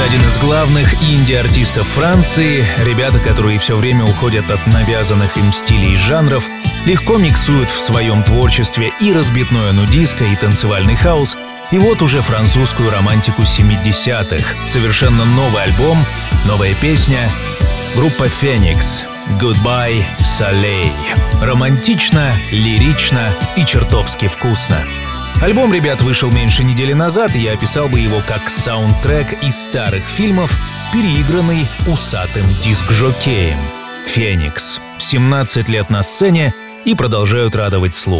Один из главных инди-артистов Франции, ребята, которые все время уходят от навязанных им стилей и жанров, легко миксуют в своем творчестве и разбитное нудиско, и танцевальный хаус, и вот уже французскую романтику 70-х. Совершенно новый альбом, новая песня. Группа «Феникс». «Goodbye, Soleil». Романтично, лирично и чертовски вкусно. Альбом, ребят, вышел меньше недели назад, и я описал бы его как саундтрек из старых фильмов, переигранный усатым диск-жокеем. «Феникс». 17 лет на сцене и продолжают радовать слух.